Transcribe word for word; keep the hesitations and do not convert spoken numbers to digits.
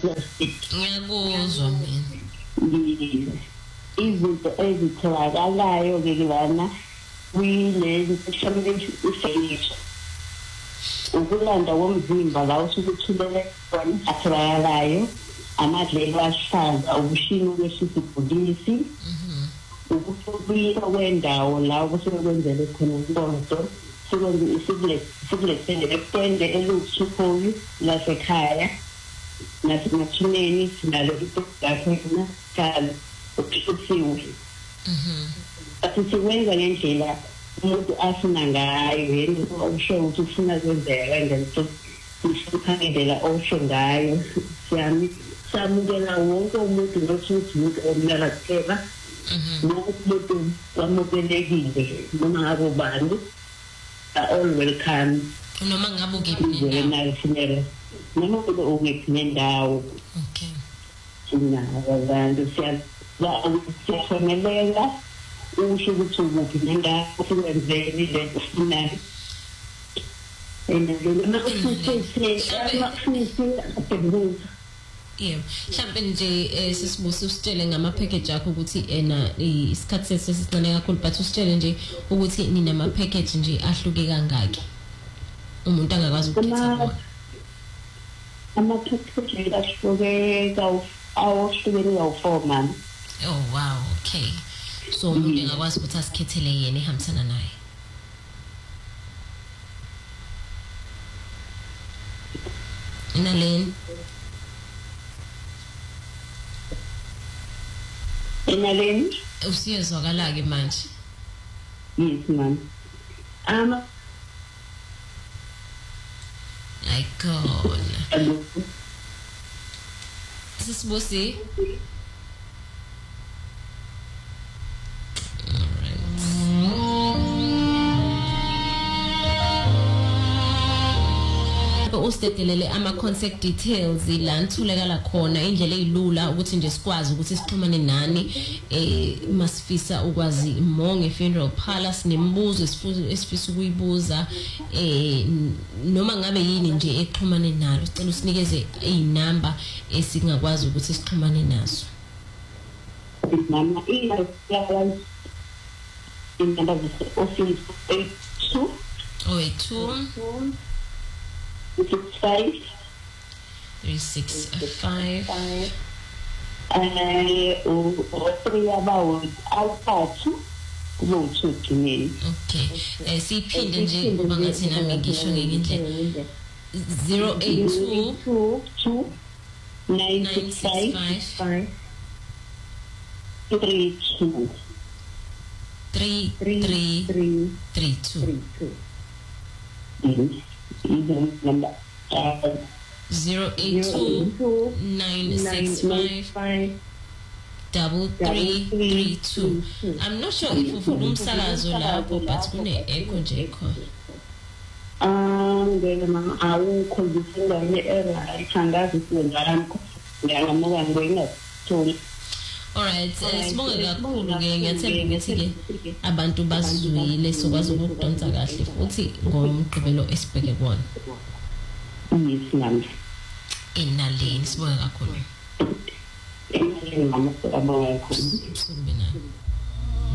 plastic. Ngiyakuzwa mina. Izinto ezitholakalayo-ke lana kuyilezi ekufanele ifenisha ukulanda komzimba la usuke uthulele khona atholakalayo amadlelo ahlaza ubushini ukwehlisa ibhulisi ukubika kwendawo la kusuke kwenzele khona inkonzo sikwenze sikulethele ekwende eluthupholi lasekhaya nasemathuneni sinalo ibhokana kalo ukusiwe But sikwenza ngendlela umuntu afuna ngayo yena usho ukuthi ufuna kwenzeka ngendlela sifuna osho ngayo siyami samukela wonke umuntu nokuthi umuntu omnala kuphela nokumuntu wamukelekile noma ngabe ubani all welcome noma ngabe ukephi nendawo noma kube ukephi nendawo okay sinabantu siyafonela usho ukuthi ukuphi nendawo ukwenzeni lento ofunayo Yeah, mhlawumbe nje sisibusa usitshele ngama package akho ukuthi ena isikhathi sesisincane kakhulu but usitshele nje ukuthi nina ama package nje ahluke kangaki umuntu angakwazi ukukhetha bona ama package ahluke kawu awuhlukene kawu four man. Oh wow, okay. So umuntu engakwazi ukuthi asikhethele yena ehambisana naye. Inaleni Inaleni usiyezwakala ke manje. Yes man. Ama ayikona. Sisibusi. Ustetelele ama contact details la nthulekala khona indlela ezilula ukuthi nje sikwazi ukuthi sixhumane nani eh masifisa ukwazi monge funeral palace nemibuzo esifisa ukuyibuza eh noma ngabe yini nje exhumane nalo sicela usinikeze izinamba esingakwazi ukuthi sixhumane nazo. Mama ina yala inamba office eight two oh eight two five three six five eh three about awuthathu kuzothini. Okay eh siphinde nje ngoba ngathi nami ngisho ngendlela zero eight two two nine six five three two three three three two even number uh, zero eight two nine six five double three three two. I'm not sure if ufuna umsakazo lapho but kune echo nje khona. Ah ngeke mama awukho ngisinda ne era ithandaza isenzalakho ngiyamamuka ngoyingatholi. Alright, sibonge kakhulu ke ngiyathemba ukuthi ke abantu bazizwile sokwazi ukudonsa kahle futhi ngomgqibelo esibheke kuona. Yes mama. Inaleni sibonge kakhulu. Inaleni mama, sibonge kakhulu. Sibonge.